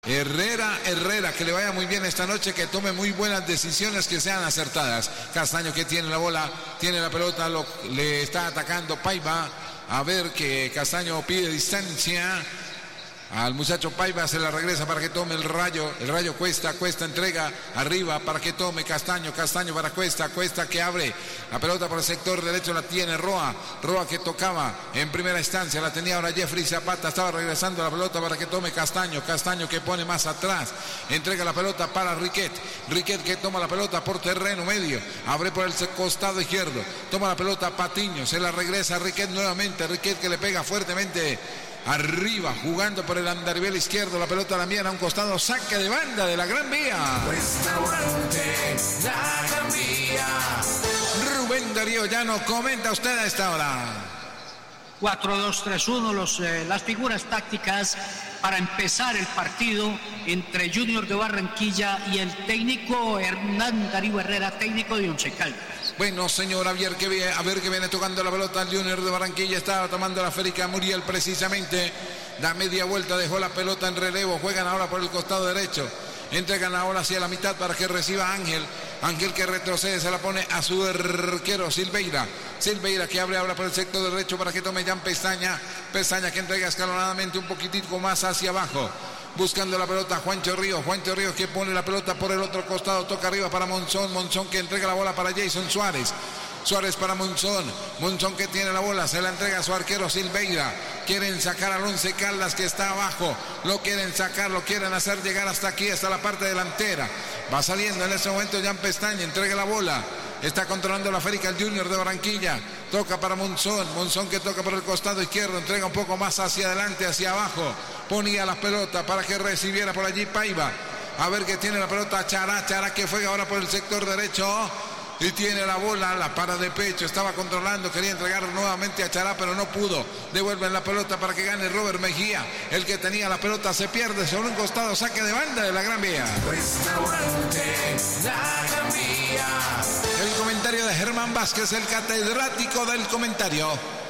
Herrera, que le vaya muy bien esta noche, que tome muy buenas decisiones, que sean acertadas. Castaño, que tiene la bola, tiene la pelota, le está atacando Paiva. A ver que Castaño pide distancia al muchacho Paiva, se la regresa para que tome el Rayo Cuesta entrega arriba para que tome Castaño para Cuesta que abre la pelota por el sector derecho, la tiene Roa que tocaba en primera instancia, la tenía ahora Jeffrey Zapata, estaba regresando la pelota para que tome Castaño que pone más atrás, entrega la pelota para Riquet que toma la pelota por terreno medio, abre por el costado izquierdo, toma la pelota Patiño, se la regresa a Riquet nuevamente, Riquet que le pega fuertemente arriba, jugando por el andarivel izquierdo, la pelota la envían a un costado, saque de banda de la Gran Vía. Restaurante La Gran Vía. Rubén Darío Llano, comenta usted a esta hora. 4-2-3-1, las figuras tácticas para empezar el partido entre Junior de Barranquilla y el técnico Hernán Darío Herrera, técnico de Once Caldas. Bueno, señor, a ver que viene tocando la pelota el Junior de Barranquilla, estaba tomando la Férica Muriel precisamente, da media vuelta, dejó la pelota en relevo, juegan ahora por el costado derecho, entregan ahora hacia la mitad para que reciba Ángel que retrocede, se la pone a su arquero Silveira que abre ahora por el sector derecho para que tome Jan Pestaña que entrega escalonadamente un poquitico más hacia abajo, buscando la pelota Juancho Ríos que pone la pelota por el otro costado, toca arriba para Monzón que entrega la bola para Jason Suárez para Monzón que tiene la bola, se la entrega a su arquero Silveira, quieren sacar al Once Caldas que está abajo, lo quieren sacar, lo quieren hacer llegar hasta aquí, hasta la parte delantera, va saliendo en ese momento Jan Pestaña, entrega la bola, está controlando la Férica el Junior de Barranquilla, toca para Monzón que toca por el costado izquierdo, entrega un poco más hacia adelante, hacia abajo, ponía la pelota para que recibiera por allí Paiva, a ver que tiene la pelota Chará que juega ahora por el sector derecho, y tiene la bola, la para de pecho, estaba controlando, quería entregar nuevamente a Chará, pero no pudo, devuelven la pelota para que gane Robert Mejía, el que tenía la pelota se pierde sobre un costado, saque de banda de la Gran Vía. Restaurante La Gran Vía. El comentario de Germán Vázquez, el catedrático del comentario.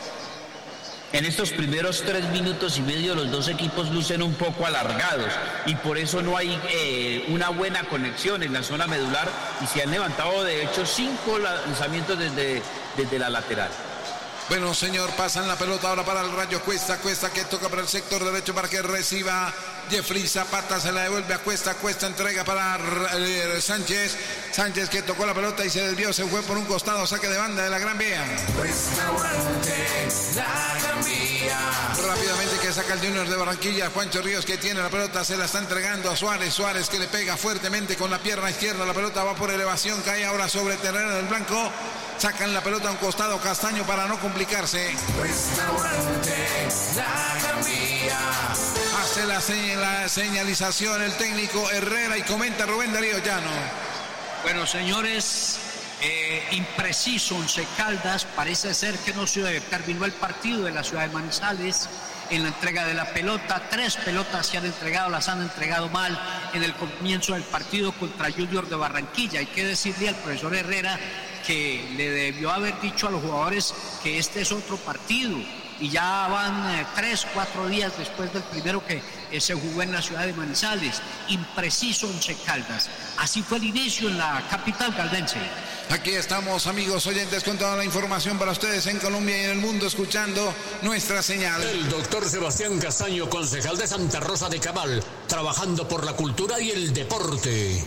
En estos primeros 3 minutos y medio los dos equipos lucen un poco alargados y por eso no hay una buena conexión en la zona medular y se han levantado de hecho 5 lanzamientos desde la lateral. Bueno, señor, pasan la pelota ahora para el Rayo Cuesta que toca para el sector derecho para que reciba Jeffrey Zapata, se la devuelve a Cuesta entrega para Sánchez que tocó la pelota y se desvió, se fue por un costado, saque de banda de la Gran Vía. Restaurante La Gran Vía. Rápidamente que saca el Junior de Barranquilla, Juancho Ríos que tiene la pelota, se la está entregando a Suárez que le pega fuertemente con la pierna izquierda, la pelota va por elevación, cae ahora sobre terreno del blanco, sacan la pelota a un costado, Castaño para no complicarse. Restaurante La Gran Vía. Hace la señalización el técnico Herrera y comenta Rubén Darío Llano. Bueno, señores, impreciso Once Caldas, parece ser que no se terminó el partido de la ciudad de Manizales en la entrega de la pelota, 3 pelotas se han entregado, las han entregado mal en el comienzo del partido contra Junior de Barranquilla. Hay que decirle al profesor Herrera que le debió haber dicho a los jugadores que este es otro partido y ya van 3-4 días después del primero que se jugó en la ciudad de Manizales. Impreciso Once Caldas. Así fue el inicio en la capital caldense. Aquí estamos, amigos oyentes, con toda la información para ustedes en Colombia y en el mundo, escuchando nuestra señal. El doctor Sebastián Castaño, concejal de Santa Rosa de Cabal, trabajando por la cultura y el deporte.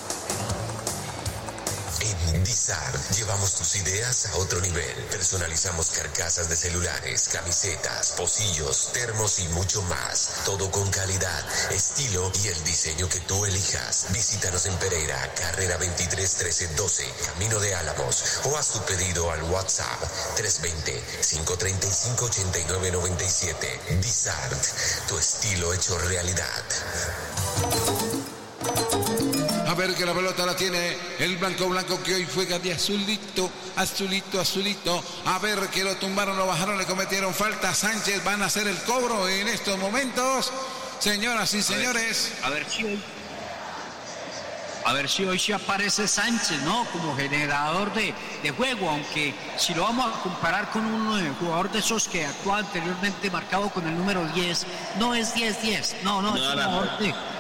En Dizar llevamos tus ideas a otro nivel. Personalizamos carcasas de celulares, camisetas, pocillos, termos y mucho más. Todo con calidad, estilo y el diseño que tú elijas. Visítanos en Pereira, carrera 23 1312, Camino de Álamos, o haz tu pedido al WhatsApp 320-535-8997. Dizar, tu estilo hecho realidad. A ver que la pelota la tiene el blanco que hoy juega de azulito. A ver que lo tumbaron, lo bajaron, le cometieron falta. Sánchez van a hacer el cobro en estos momentos. Señoras y señores. A ver si hoy se aparece Sánchez, ¿no? Como generador de juego, aunque si lo vamos a comparar con un jugador de esos que actuó anteriormente marcado con el número 10, no es 10-10, no, es un jugador